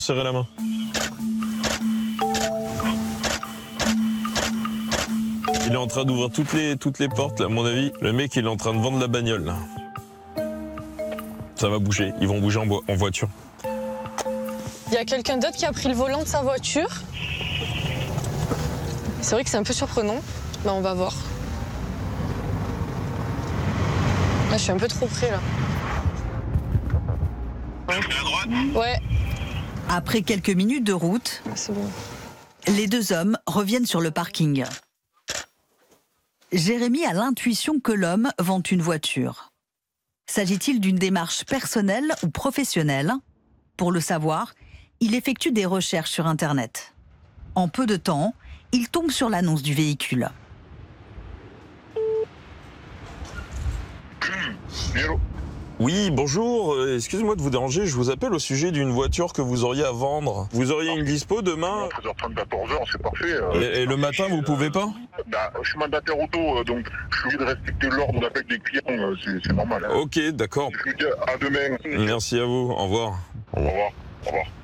Serrez la main. Il est en train d'ouvrir toutes les portes, là, à mon avis. Le mec, il est en train de vendre la bagnole, là. Ça va bouger. Ils vont bouger en voiture. Il y a quelqu'un d'autre qui a pris le volant de sa voiture. C'est vrai que c'est un peu surprenant. Bah, on va voir. Là, je suis un peu trop près, là. À droite. Ouais. Après quelques minutes de route, C'est bon. les deux hommes reviennent sur le parking. Jérémy a l'intuition que l'homme vend une voiture. S'agit-il d'une démarche personnelle ou professionnelle? Pour le savoir, il effectue des recherches sur Internet. En peu de temps, il tombe sur l'annonce du véhicule. Hello. Oui, bonjour. Excusez-moi de vous déranger. Je vous appelle au sujet d'une voiture que vous auriez à vendre. Vous auriez une dispo demain? 13h30, 14h, c'est parfait. Et le matin, vous pouvez pas? Bah, je suis mandataire auto, donc je suis obligé de respecter l'ordre d'appel des clients, c'est normal. Hein. Ok, d'accord. Je vous dis à demain. Merci à vous. Au revoir. Au revoir. Au revoir.